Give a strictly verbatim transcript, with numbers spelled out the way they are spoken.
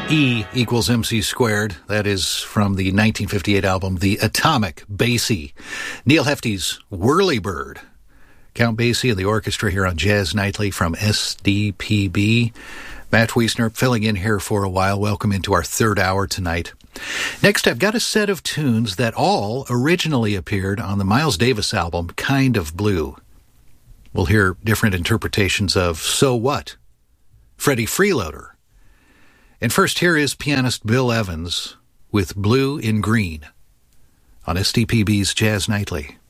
E equals M C squared. That is from the nineteen fifty-eight album, The Atomic Basie. Neil Hefti's Whirlybird. Count Basie and the orchestra here on Jazz Nightly from S D P B. Matt Wiesner filling in here for a while. Welcome into our third hour tonight. Next, I've got a set of tunes that all originally appeared on the Miles Davis album, Kind of Blue. We'll hear different interpretations of So What? Freddie Freeloader. And first, here is pianist Bill Evans with Blue in Green on S D P B's Jazz Nightly.